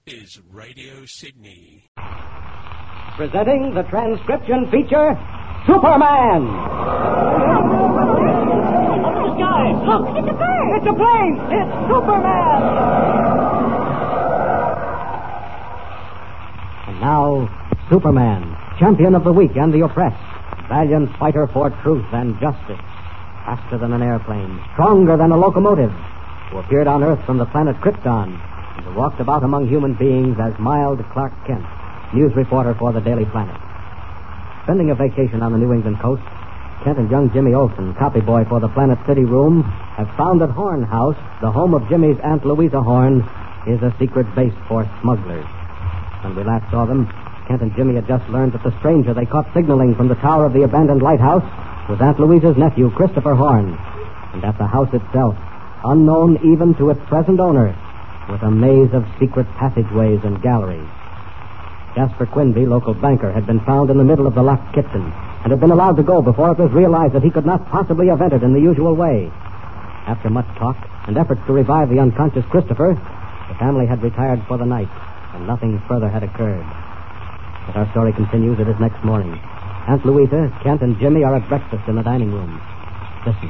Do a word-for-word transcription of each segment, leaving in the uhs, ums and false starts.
is Radio Sydney. Presenting the transcription feature, Superman! Guys, look! It's a bird! It's a plane! It's Superman! And now, Superman, champion of the weak and the oppressed, valiant fighter for truth and justice, faster than an airplane, stronger than a locomotive, who appeared on Earth from the planet Krypton, and who walked about among human beings as mild Clark Kent, news reporter for the Daily Planet. Spending a vacation on the New England coast, Kent and young Jimmy Olsen, copy boy for the Planet City Room, have found that Horn House, the home of Jimmy's Aunt Louisa Horn, is a secret base for smugglers. When we last saw them, Kent and Jimmy had just learned that the stranger they caught signaling from the tower of the abandoned lighthouse was Aunt Louisa's nephew, Christopher Horn. And at the house itself, unknown even to its present owner, was a maze of secret passageways and galleries. Jasper Quinby, local banker, had been found in the middle of the locked kitchen and had been allowed to go before it was realized that he could not possibly have entered in the usual way. After much talk and efforts to revive the unconscious Christopher, the family had retired for the night, and nothing further had occurred. As our story continues, it is next morning. Aunt Louisa, Kent, and Jimmy are at breakfast in the dining room. Listen.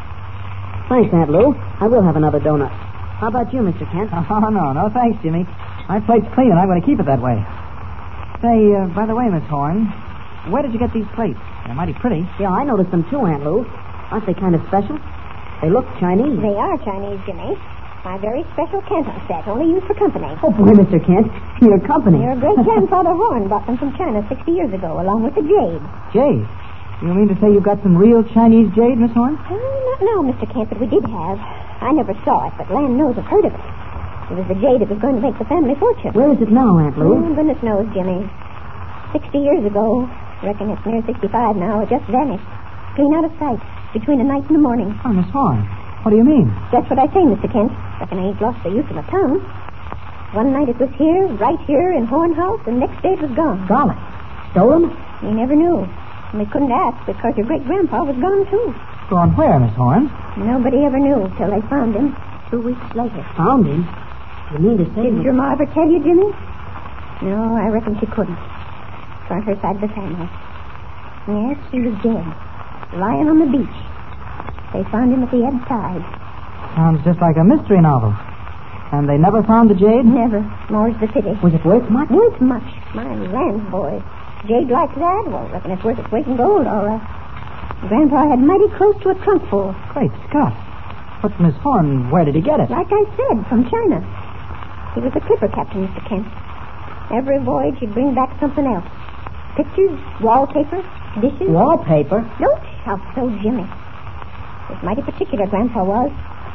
Thanks, Aunt Lou. I will have another donut. How about you, Mister Kent? Oh, no, no, thanks, Jimmy. My plate's clean, and I'm going to keep it that way. Say, uh, by the way, Miss Horn, where did you get these plates? They're mighty pretty. Yeah, I noticed them too, Aunt Lou. Aren't they kind of special? They look Chinese. They are Chinese, Jimmy. My very special Canton set, only used for company. Oh, boy, Mister Kent, your company. Your great-grandfather Horn brought them from China sixty years ago, along with the jade. Jade? You mean to say you've got some real Chinese jade, Miss Horn? Uh, not now, Mister Kent, but we did have. I never saw it, but land knows I've heard of it. It was the jade that was going to make the family fortune. Where is it now, Aunt Lou? Oh, goodness knows, Jimmy. Sixty years ago, reckon it's near sixty-five now, it just vanished. Clean out of sight, between the night and the morning. Oh, Miss Horn, what do you mean? That's what I say, Mister Kent. Reckon I ain't lost the use of my tongue. One night it was here, right here in Horn House, and next day it was gone. Golly. Stolen? We never knew. And we couldn't ask because your great-grandpa was gone, too. Gone where, Miss Horn? Nobody ever knew till they found him two weeks later. Found him? You mean to say... Didn't your ma ever tell you, Jimmy? No, I reckon she couldn't. For her side of the family. Yes, he was dead. Lying on the beach. They found him at the ebb tide. Sounds just like a mystery novel. And they never found the jade? Never. More's the pity. Was it worth much? Worth much. My land, boy. Jade like that? Well, I reckon it's worth its weight in gold, all right. Grandpa had mighty close to a trunk full. Great Scott. But, Miss Horn, where did he get it? Like I said, from China. He was a clipper captain, Mister Kent. Every voyage he'd bring back something else. Pictures, wallpaper, dishes. Wallpaper? Don't shout so, Jimmy. Was mighty particular, Grandpa was.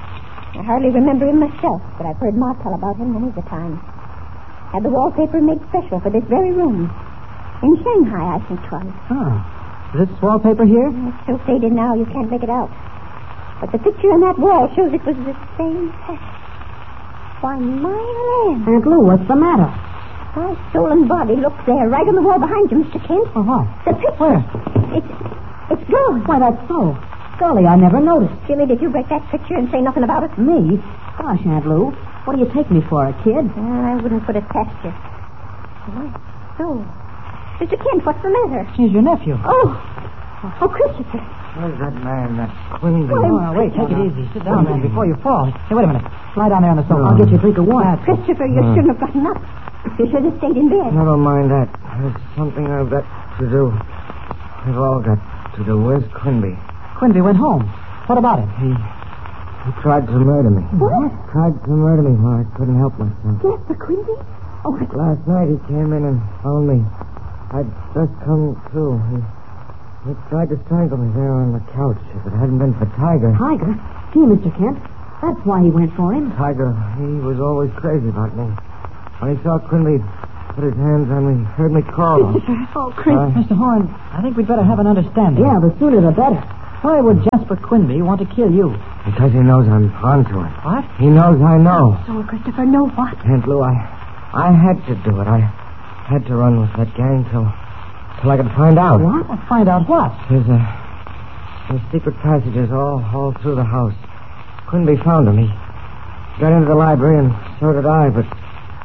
I hardly remember him myself, but I've heard Ma tell about him many's a time. Had the wallpaper made special for this very room. In Shanghai, I think 'twas. Oh. Is this wallpaper here? It's so faded now you can't make it out. But the picture on that wall shows it was the same pattern. Why, my land. Aunt Lou, what's the matter? My stolen body looks there, right on the wall behind you, Mister Kent. Oh, what? The picture. Where? It's, it's gone. Why, that's so. Golly, I never noticed. Jimmy, did you break that picture and say nothing about it? Me? Gosh, Aunt Lou, what do you take me for, a kid? Uh, I wouldn't put it past you. Why so? Mister Kent, what's the matter? He's your nephew. Oh, oh, Christopher. Where's that man, that Quinby? Oh, wait, take it easy. Sit down, man, before you fall. Hey, wait a minute. Lie down there on the sofa. No. I'll get you a drink of water. Christopher, you No. shouldn't have gotten up. You should have stayed in bed. Never mind that. There's something I've got to do. We've all got to do. Where's Quinby? Quinby went home. What about him? He... He tried to murder me. What? Tried to murder me while I couldn't help myself. Jasper Quinby? Oh, I... Last night he came in and found me. I'd just come to. He, he tried to strangle me there on the couch. If it hadn't been for Tiger. Tiger? Gee, Mister Kent, that's why he went for him. Tiger, he was always crazy about me. When he saw Quinby put his hands on me, heard me call. Oh, Chris. Uh, Mister Horn, I think we'd better have an understanding. Yeah, the sooner the better. Why would Jasper Quinby want to kill you? Because he knows I'm onto it. What? He knows I know. So, Christopher, know what? Aunt Lou, I, I had to do it. I had to run with that gang till, till I could find out. What? Well, find out what? There's a, there's secret passages all, all through the house. Quinby found them. He got into the library, and so did I, but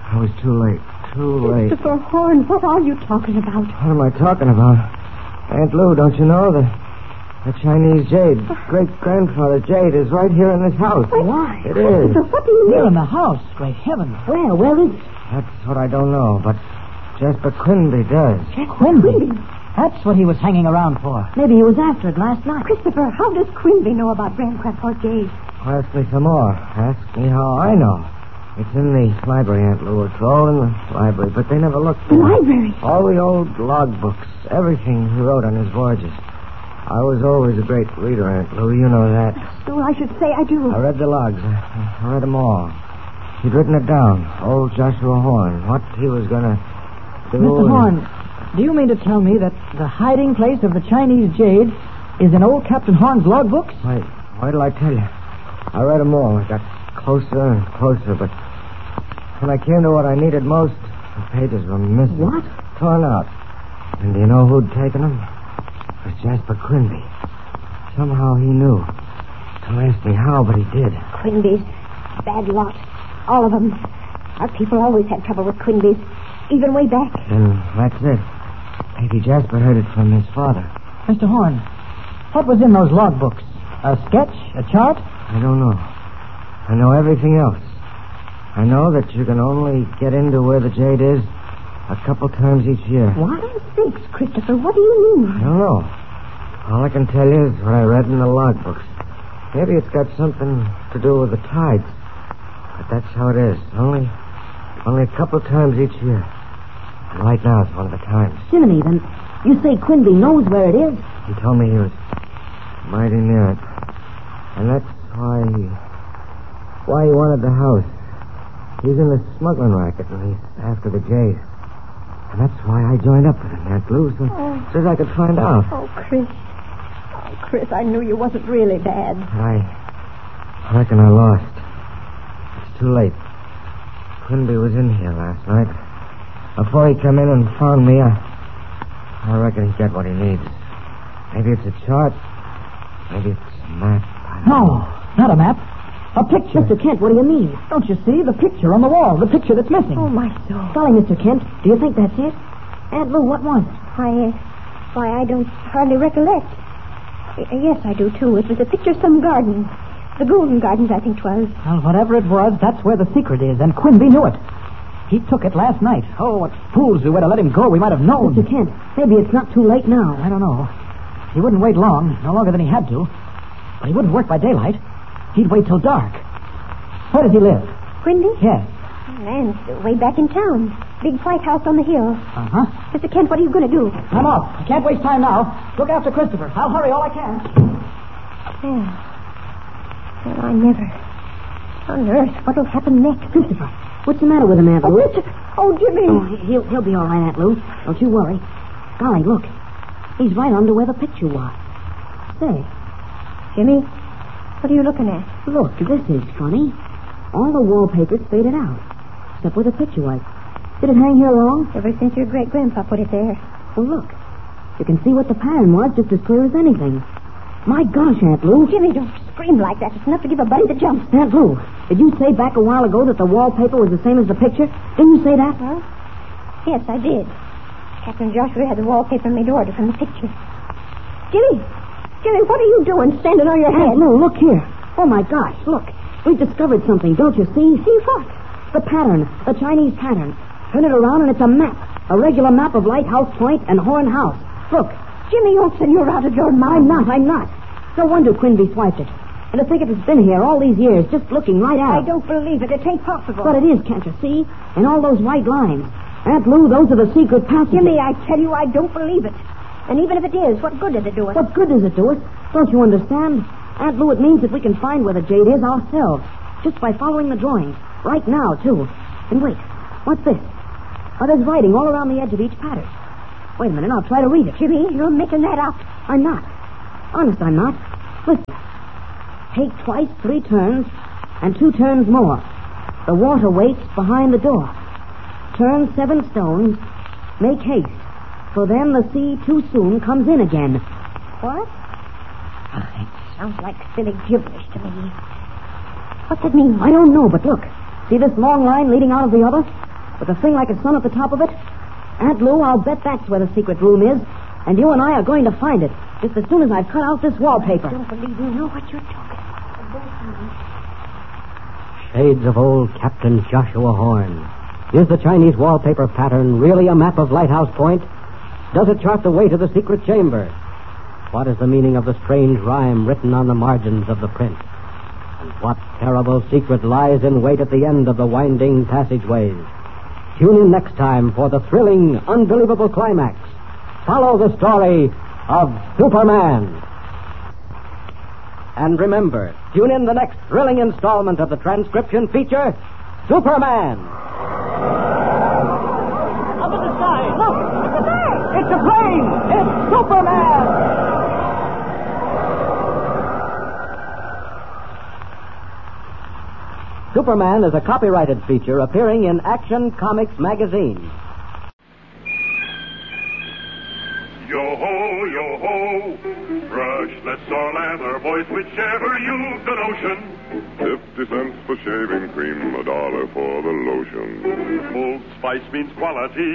I was too late. Too late. Christopher Horn, what are you talking about? What am I talking about? Aunt Lou, don't you know? The, the Chinese jade, great-grandfather jade, is right here in this house. Why? It is. Christopher, what do you Here mean? in the house. Great heavens. Where? Where is it? That's what I don't know, but Jasper Quinby does. Quinby. That's what he was hanging around for. Maybe he was after it last night. Christopher, how does Quinby know about Grandgrandpa Jade? Ask me some more. Ask me how I know. It's in the library, Aunt Lou. It's all in the library, but they never looked The for it. library? All the old log books, everything he wrote on his voyages. I was always a great reader, Aunt Lou. You know that. So I should say I do. I read the logs. I, I read them all. He'd written it down. Old Joshua Horn. What he was going to do. Mister and- Horn, do you mean to tell me that the hiding place of the Chinese jade is in old Captain Horn's logbooks? Wait, why did I tell you? I read them all. I got closer and closer, but when I came to what I needed most, the pages were missing. What? Torn out. And do you know who'd taken them? It was Jasper Quinby. Somehow he knew. Don't ask me how, but he did. Quinby's. Bad lot. All of them. Our people always had trouble with Quinby's. Even way back. Then that's it. Maybe Jasper heard it from his father. Mister Horn, what was in those logbooks? A sketch? A chart? I don't know. I know everything else. I know that you can only get into where the jade is a couple times each year. What? Thanks, Christopher. What do you mean? I don't know. All I can tell you is what I read in the logbooks. Maybe it's got something to do with the tides. But that's how it is. Only, only a couple times each year. And right now is one of the times. Jiminy, then you say Quinby knows where it is? He told me he was mighty near it. And that's why he, why he wanted the house. He's in the smuggling racket, and he's after the jade. And that's why I joined up with him, Aunt Lou, so, Oh. so as I could find out. Oh, Chris. Oh, Chris, I knew you wasn't really bad. I reckon I lost. It's too late. Quinby was in here last night. Before he come in and found me, I, I reckon he's got what he needs. Maybe it's a chart. Maybe it's a map. I don't No, know. not a map. A picture. Mister Kent, what do you mean? Don't you see? The picture on the wall. The picture that's missing. Oh, my soul. Golly, Mister Kent, do you think that's it? Aunt Lou, what was it? Why, uh, why, I don't hardly recollect. Y- yes, I do, too. It was a picture of some garden. The Golden Gardens, I think 'twas. Well, whatever it was, that's where the secret is, and Quinby knew it. He took it last night. Oh, what fools we were to let him go. We might have known. Mister Kent, maybe it's not too late now. I don't know. He wouldn't wait long, no longer than he had to. But he wouldn't work by daylight. He'd wait till dark. Where does he live? Quinby? Yes. Man's way back in town. Big white house on the hill. Uh-huh. Mister Kent, what are you going to do? I'm off. I can't waste time now. Look after Christopher. I'll hurry all I can. Well, well, I never. On earth, what'll happen next? Christopher, what's the matter with him, Aunt Oh, Lou? Christopher. Oh, Jimmy. Oh, he'll, he'll be all right, Aunt Lou. Don't you worry. Golly, look. He's right under where the picture was. Say, Jimmy, what are you looking at? look, this is funny. All the wallpaper's faded out, except where the picture was. Did it hang here long? Ever since your great-grandpa put it there. Well, look. You can see what the pattern was just as clear as anything. My gosh, Aunt Lou. Jimmy, don't scream like that. It's enough to give a buddy the jumps. Aunt Lou, did you say back a while ago that the wallpaper was the same as the picture? Didn't you say that? Huh? Yes, I did. Captain Joshua had the wallpaper made order from the picture. Jimmy! Jimmy, what are you doing standing on your head? Aunt Lou, look here. Oh, my gosh, look. We've discovered something, don't you see? See what? The pattern, the Chinese pattern. Turn it around and it's a map. A regular map of Lighthouse Point and Horn House. Look. Jimmy Olsen, you're out of your I'm mind. not, I'm not. No wonder Quinby swiped it. And to think it has been here all these years, just looking right at I it. don't believe it. It ain't possible. But it is, can't you see? And all those white lines. Aunt Lou, those are the secret passages. Jimmy, I tell you, I don't believe it. And even if it is, what good does it do us? What good does it do us? Don't you understand? Aunt Lou, it means that we can find where the jade is ourselves. Just by following the drawings. Right now, too. And wait. What's this? Oh, there's writing all around the edge of each pattern. Wait a minute, I'll try to read it. Jimmy, you're making that up. I'm not. Honest, I'm not. Listen. Take twice three turns and two turns more. The water waits behind the door. Turn seven stones. Make haste. For then the sea too soon comes in again. What? Oh, it sounds like silly gibberish to me. What's it mean? I don't know, but look. See this long line leading out of the other? with a thing like a sun at the top of it? Aunt Lou, I'll bet that's where the secret room is. And you and I are going to find it, just as soon as I've cut out this wallpaper. I don't believe you know what you're talking about. Shades of old Captain Joshua Horn. Is the Chinese wallpaper pattern really a map of Lighthouse Point? Does it chart the way to the secret chamber? What is the meaning of the strange rhyme written on the margins of the print? And what terrible secret lies in wait at the end of the winding passageways? Tune in next time for the thrilling, unbelievable climax. Follow the story of Superman. And remember, tune in the next thrilling installment of the transcription feature, Superman. Up in the sky, look! It's a bird! It's a plane! It's Superman! Superman is a copyrighted feature appearing in Action Comics magazine. Yo-ho, yo-ho, brush, let's all lather, boys, whichever you've the notion. Fifty cents for shaving cream, a dollar for the lotion. Old Spice means quality.